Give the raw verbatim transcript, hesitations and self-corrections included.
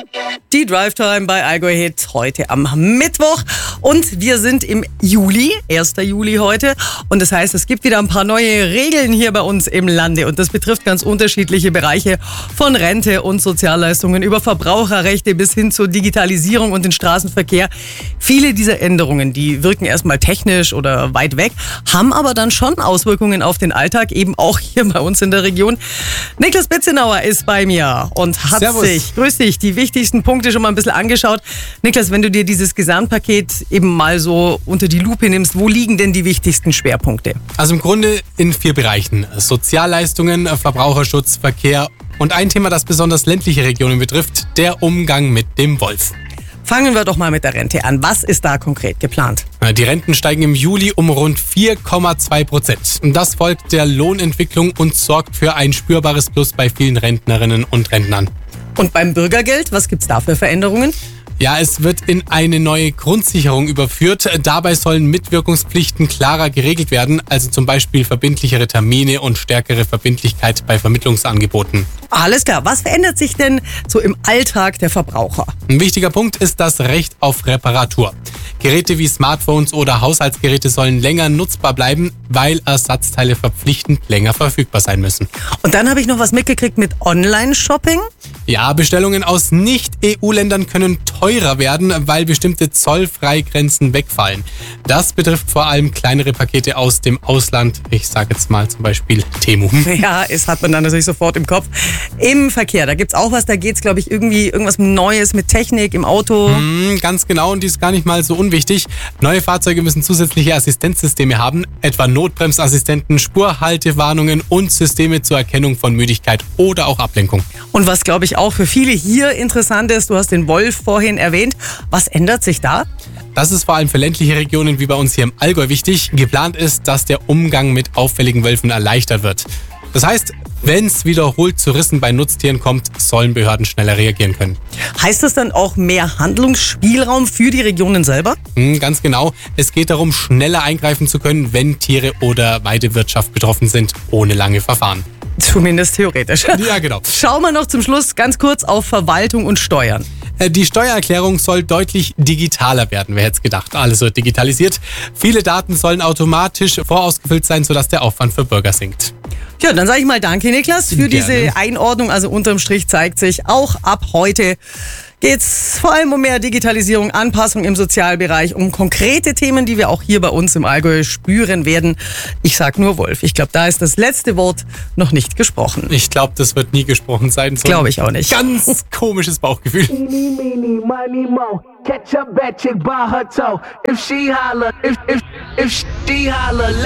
Die Drive Time bei Allgäu Hit heute am Mittwoch und wir sind im Juli, erster Juli heute und das heißt, es gibt wieder ein paar neue Regeln hier bei uns im Lande und das betrifft ganz unterschiedliche Bereiche von Rente und Sozialleistungen über Verbraucherrechte bis hin zur Digitalisierung und den Straßenverkehr. Viele dieser Änderungen, die wirken erstmal technisch oder weit weg, haben aber dann schon Auswirkungen auf den Alltag, eben auch hier bei uns in der Region. Niklas Betzenauer ist bei mir und hat Servus. sich, grüß dich, die wichtigsten Punkte schon mal ein bisschen angeschaut. Niklas, wenn du dir dieses Gesamtpaket eben mal so unter die Lupe nimmst, wo liegen denn die wichtigsten Schwerpunkte? Also im Grunde in vier Bereichen. Sozialleistungen, Verbraucherschutz, Verkehr und ein Thema, das besonders ländliche Regionen betrifft, der Umgang mit dem Wolf. Fangen wir doch mal mit der Rente an. Was ist da konkret geplant? Die Renten steigen im Juli um rund vier Komma zwei Prozent. Das folgt der Lohnentwicklung und sorgt für ein spürbares Plus bei vielen Rentnerinnen und Rentnern. Und beim Bürgergeld, was gibt's da für Veränderungen? Ja, es wird in eine neue Grundsicherung überführt. Dabei sollen Mitwirkungspflichten klarer geregelt werden, also zum Beispiel verbindlichere Termine und stärkere Verbindlichkeit bei Vermittlungsangeboten. Alles klar. Was verändert sich denn so im Alltag der Verbraucher? Ein wichtiger Punkt ist das Recht auf Reparatur. Geräte wie Smartphones oder Haushaltsgeräte sollen länger nutzbar bleiben, weil Ersatzteile verpflichtend länger verfügbar sein müssen. Und dann habe ich noch was mitgekriegt mit Online-Shopping. Ja, Bestellungen aus Nicht-E U-Ländern können teurer werden, weil bestimmte Zollfreigrenzen wegfallen. Das betrifft vor allem kleinere Pakete aus dem Ausland. Ich sage jetzt mal zum Beispiel Temu. Ja, das hat man dann natürlich sofort im Kopf. Im Verkehr, da gibt's auch was, da geht's, glaube ich, irgendwie irgendwas Neues mit Technik im Auto. Mm, ganz genau, und die ist gar nicht mal so unwichtig. Neue Fahrzeuge müssen zusätzliche Assistenzsysteme haben, etwa Notbremsassistenten, Spurhaltewarnungen und Systeme zur Erkennung von Müdigkeit oder auch Ablenkung. Und was, glaube ich, auch für viele hier interessant ist, du hast den Wolf vorhin erwähnt. Was ändert sich da? Das ist vor allem für ländliche Regionen wie bei uns hier im Allgäu wichtig. Geplant ist, dass der Umgang mit auffälligen Wölfen erleichtert wird. Das heißt, wenn es wiederholt zu Rissen bei Nutztieren kommt, sollen Behörden schneller reagieren können. Heißt das dann auch mehr Handlungsspielraum für die Regionen selber? Hm, ganz genau. Es geht darum, schneller eingreifen zu können, wenn Tiere oder Weidewirtschaft betroffen sind, ohne lange Verfahren. Zumindest theoretisch. Ja, genau. Schauen wir noch zum Schluss ganz kurz auf Verwaltung und Steuern. Die Steuererklärung soll deutlich digitaler werden, wer hätte es gedacht. Alles wird digitalisiert. Viele Daten sollen automatisch vorausgefüllt sein, sodass der Aufwand für Bürger sinkt. Ja, dann sage ich mal danke, Niklas, für Gerne. diese Einordnung. Also unterm Strich zeigt sich, auch ab heute geht's vor allem um mehr Digitalisierung, Anpassung im Sozialbereich, um konkrete Themen, die wir auch hier bei uns im Allgäu spüren werden. Ich sag nur Wolf. Ich glaube, da ist das letzte Wort noch nicht gesprochen. Ich glaube, das wird nie gesprochen sein. So Glaube ich auch nicht. Ganz komisches Bauchgefühl. Eeny, meeny, miny, mo. Catch a bad chick by her toe. If she holler, if if if she holler.